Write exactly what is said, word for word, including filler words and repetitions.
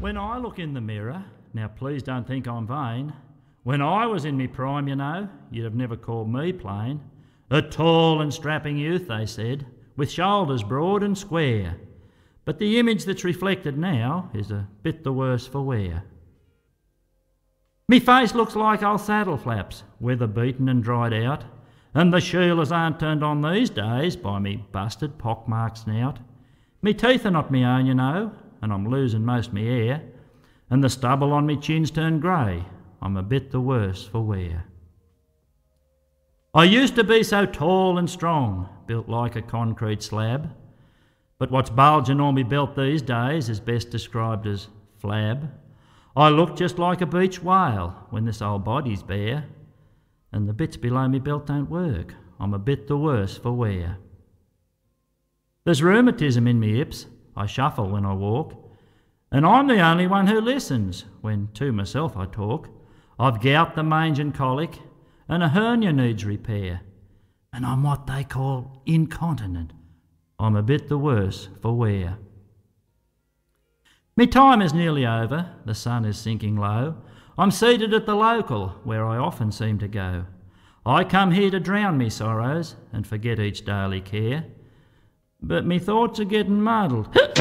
When I look in the mirror, now please don't think I'm vain, when I was in me prime, you know, you'd have never called me plain. A tall and strapping youth, they said, with shoulders broad and square. But the image that's reflected now is a bit the worse for wear. Me face looks like old saddle flaps, weather-beaten and dried out, and the Sheilas aren't turned on these days by me busted pock-marked snout. Me teeth are not me own, you know, and I'm losing most me hair, and the stubble on me chin's turned grey. I'm a bit the worse for wear. I used to be so tall and strong, built like a concrete slab, but what's bulging on me belt these days is best described as flab. I look just like a beach whale when this old body's bare, and the bits below me belt don't work. I'm a bit the worse for wear. There's rheumatism in me hips, I shuffle when I walk, and I'm the only one who listens when to myself I talk. I've gout, the mange and colic, and a hernia needs repair, and I'm what they call incontinent. I'm a bit the worse for wear. Me time is nearly over, the sun is sinking low. I'm seated at the local, where I often seem to go. I come here to drown me sorrows and forget each daily care, but me thoughts are getting muddled.